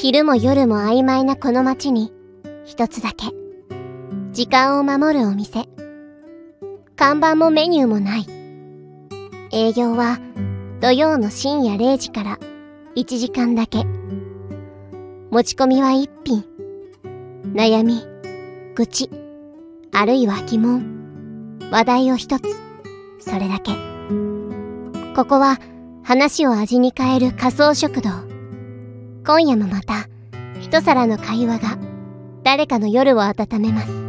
昼も夜も曖昧なこの街に一つだけ時間を守るお店。看板もメニューもない。営業は土曜の深夜0時から1時間だけ。持ち込みは1品。悩み、愚痴、あるいは疑問、話題を一つ。それだけ。ここは話を味に変える仮想食堂。今夜もまた一皿の会話が誰かの夜を温めます。